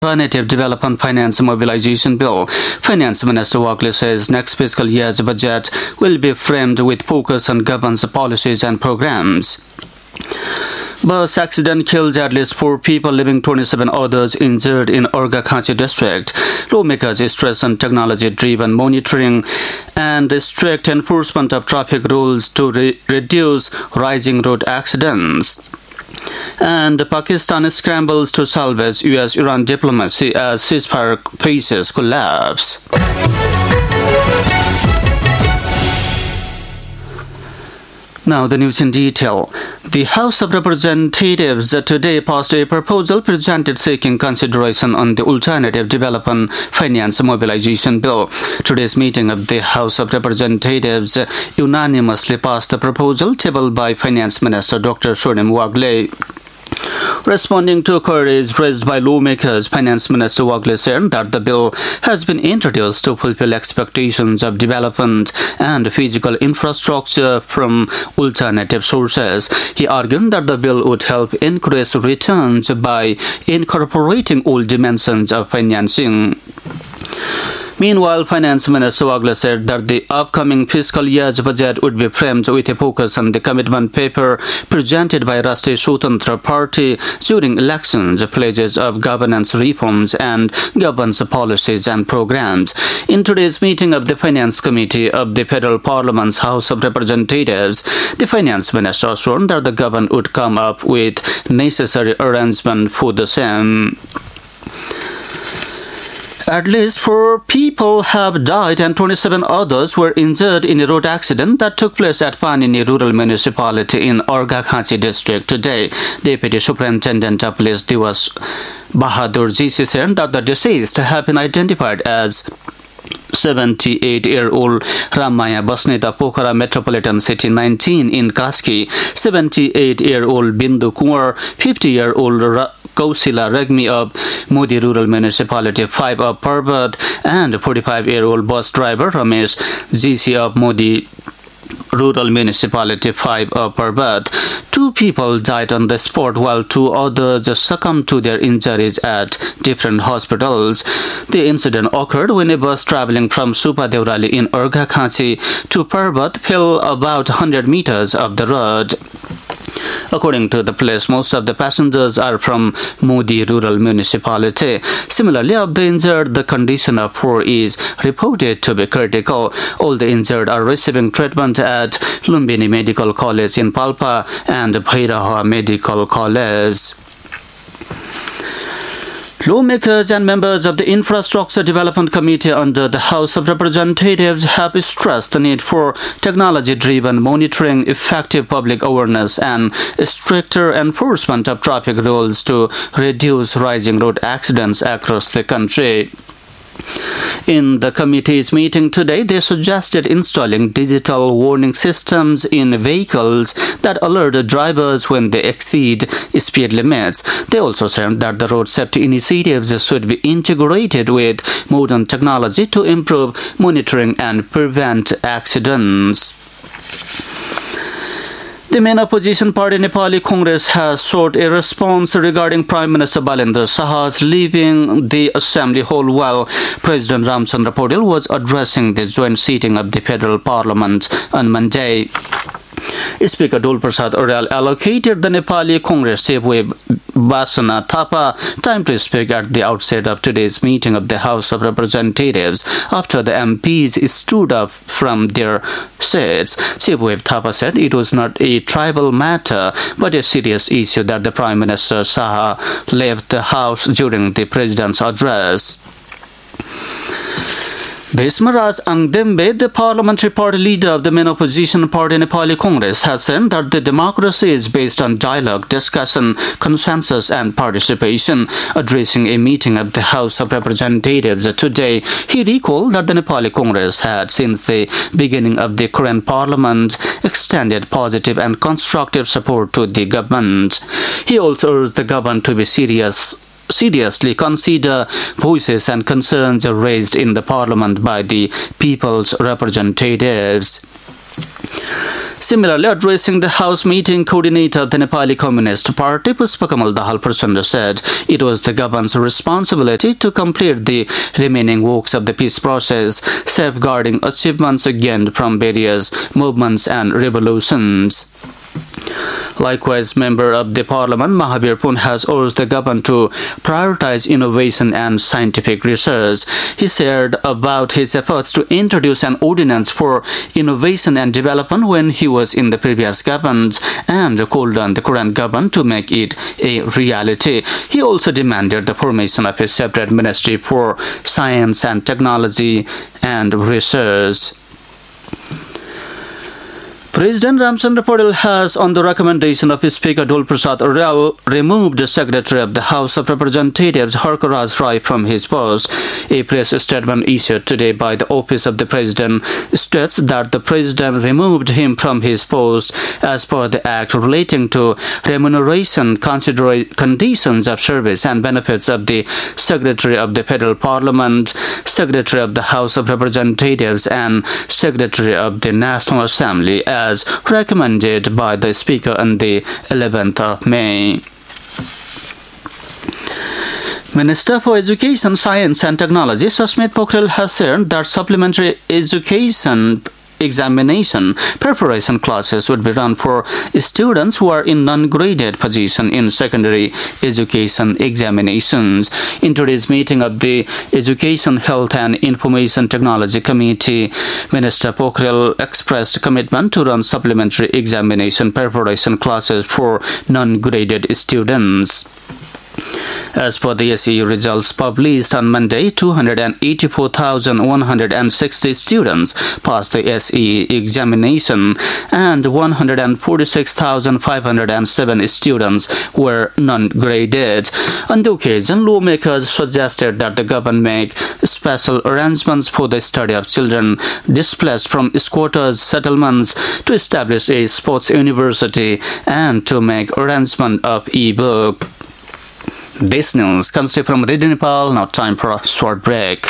Alternative Development Finance Mobilization Bill. Finance Minister Walkley says next fiscal year's budget will be framed with focus on government's policies and programs. Bus accident killed at least 4 people, leaving 27 others injured in Arghakhanchi district. Lawmakers stress on technology-driven monitoring and strict enforcement of traffic rules to reduce rising road accidents. And Pakistan scrambles to salvage US-Iran diplomacy as ceasefire faces collapse. Now the news in detail. The House of Representatives today passed a proposal presented seeking consideration on the Alternative Development Finance Mobilization Bill. Today's meeting of the House of Representatives unanimously passed the proposal tabled by Finance Minister Dr. Sonim Walkley. Responding to queries raised by lawmakers, Finance Minister Walkley said that the bill has been introduced to fulfill expectations of development and physical infrastructure from alternative sources. He argued that the bill would help increase returns by incorporating all dimensions of financing. Meanwhile, Finance Minister Walkley said that the upcoming fiscal year's budget would be framed with a focus on the commitment paper presented by Rashtriya Swatantra Party during elections, pledges of governance reforms and governance policies and programs. In today's meeting of the Finance Committee of the Federal Parliament's House of Representatives, the Finance Minister assured that the government would come up with necessary arrangement for the same. At least 4 people have died and 27 others were injured in a road accident that took place at Panini Rural Municipality in Arghakhanchi district today. Deputy Superintendent of Police Divas Bahadur GC said that the deceased have been identified as 78-year-old Ramaya Basneta Pokhara Metropolitan City 19 in Kaski, 78-year-old Bindu Kumar, 50-year-old Kausila Ragmi of Modi Rural Municipality 5 of Parbat, and 45-year-old bus driver Ramesh GC of Modi Rural Municipality 5 of Parbat. 2 people died on the spot while 2 others succumbed to their injuries at different hospitals. The incident occurred when a bus traveling from Supa Deurali in Arghakhanchi to Parbat fell about 100 meters off the road. According to the police, most of the passengers are from Modi Rural Municipality. Similarly, of the injured, the condition of 4 is reported to be critical. All the injured are receiving treatment at Lumbini Medical College in Palpa and Bhairaha Medical College. Lawmakers and members of the Infrastructure Development Committee under the House of Representatives have stressed the need for technology-driven monitoring, effective public awareness, and stricter enforcement of traffic rules to reduce rising road accidents across the country. In the committee's meeting today, they suggested installing digital warning systems in vehicles that alert drivers when they exceed speed limits. They also said that the road safety initiatives should be integrated with modern technology to improve monitoring and prevent accidents. The main opposition party, Nepali Congress, has sought a response regarding Prime Minister Balendra Saha's leaving the Assembly Hall while President Ramchandra Paudel was addressing the joint sitting of the Federal Parliament on Monday. Speaker Dol Prasad Aurel allocated the Nepali Congress Sebue Basana Thapa time to speak at the outset of today's meeting of the House of Representatives after the MPs stood up from their seats. Sebue Thapa said it was not a tribal matter but a serious issue that the Prime Minister Saha left the House during the President's address. Bhismaraj Angdembe, the parliamentary party leader of the main opposition party Nepali Congress, has said that the democracy is based on dialogue, discussion, consensus and participation. Addressing a meeting of the House of Representatives today, he recalled that the Nepali Congress had, since the beginning of the current parliament, extended positive and constructive support to the government. He also urged the government to be seriously consider voices and concerns raised in the parliament by the people's representatives. Similarly, addressing the House meeting, coordinator of the Nepali Communist Party, Pushpakamal Dahal Prachanda, said it was the government's responsibility to complete the remaining works of the peace process, safeguarding achievements gained from various movements and revolutions. Likewise, Member of the Parliament Mahavir Pun has urged the government to prioritize innovation and scientific research. He shared about his efforts to introduce an ordinance for innovation and development when he was in the previous government and called on the current government to make it a reality. He also demanded the formation of a separate ministry for science and technology and research. President Ramchandra Paul has, on the recommendation of Speaker Dol Prasad Rao, removed the Secretary of the House of Representatives Harkaraj Rai from his post. A press statement issued today by the Office of the President states that the President removed him from his post as per the Act relating to remuneration, conditions of service and benefits of the Secretary of the Federal Parliament, Secretary of the House of Representatives and Secretary of the National Assembly, as recommended by the Speaker on the 11th of May. Minister for Education, Science and Technology, Sasmit Pokhrel, has said that supplementary education examination preparation classes would be run for students who are in non-graded position in secondary education examinations. In today's meeting of the Education, Health and Information Technology Committee, Minister Pokhrel expressed commitment to run supplementary examination preparation classes for non-graded students. As per the SEU results published on Monday, 284,160 students passed the SE examination and 146,507 students were non-graded. On the occasion, lawmakers suggested that the government make special arrangements for the study of children displaced from squatters' settlements, to establish a sports university and to make arrangement of e-book. This news comes from Radio Nepal. Now time for a short break.